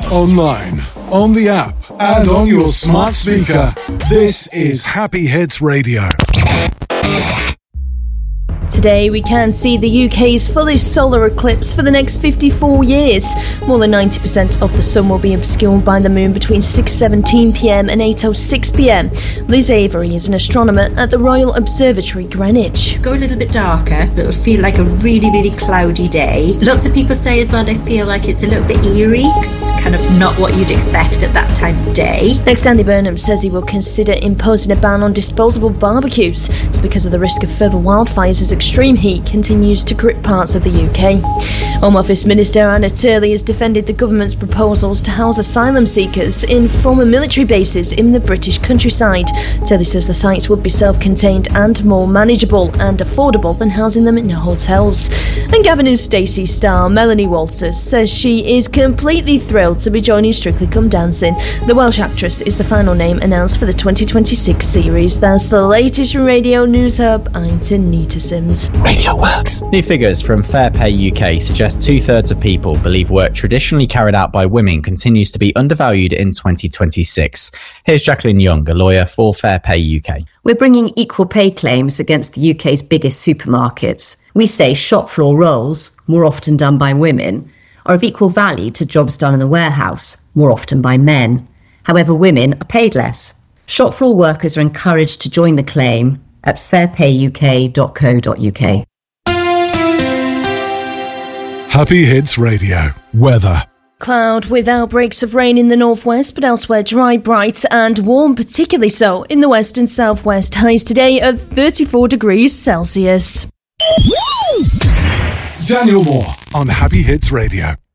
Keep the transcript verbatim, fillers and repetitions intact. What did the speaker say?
online, on the app, and on your smart speaker. This is Happy Hits Radio. Today we can see the U K's fullest solar eclipse for the next fifty-four years. More than ninety percent of the sun will be obscured by the moon between six seventeen p m and eight oh six p m. Liz Avery is an astronomer at the Royal Observatory, Greenwich. Go a little bit darker, so it'll feel like a really, really cloudy day. Lots of people say as well they feel like it's a little bit eerie, 'cause it's kind of not what you'd expect at that time of day. Next, Andy Burnham says he will consider imposing a ban on disposable barbecues. It's because of the risk of further wildfires as extreme heat continues to grip parts of the U K. Home Office Minister Anna Turley has defended the government's proposals to house asylum seekers in former military bases in the British countryside. Turley says the sites would be self-contained and more manageable and affordable than housing them in hotels. And Gavin's Stacey star Melanie Walters says she is completely thrilled to be joining Strictly Come Dancing. The Welsh actress is the final name announced for the twenty twenty-six series. That's the latest from Radio News Hub. I'm Tanita Sims. Radio Works. New figures from Fair Pay U K suggest two-thirds of people believe work traditionally carried out by women continues to be undervalued in twenty twenty-six. Here's Jacqueline Young, a lawyer for Fair Pay U K. We're bringing equal pay claims against the U K's biggest supermarkets. We say shop floor roles, more often done by women, are of equal value to jobs done in the warehouse, more often by men. However, women are paid less. Shop floor workers are encouraged to join the claim at fair pay u k dot co dot u k. Happy Hits Radio. Weather. Cloud with outbreaks of rain in the northwest, but elsewhere dry, bright and warm, particularly so in the west and southwest. Highs today of thirty-four degrees Celsius. Daniel Moore on Happy Hits Radio.